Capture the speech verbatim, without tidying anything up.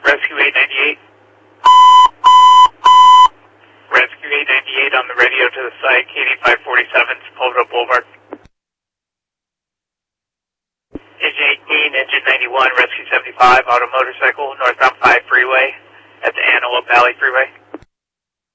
Rescue eight ninety-eight. Rescue eight ninety-eight on the radio to the site, K D five forty-seven, Sepulveda Boulevard. Engine eighteen, Engine ninety-one, Rescue seventy-five, auto motorcycle, northbound five freeway at the Antelope Valley Freeway.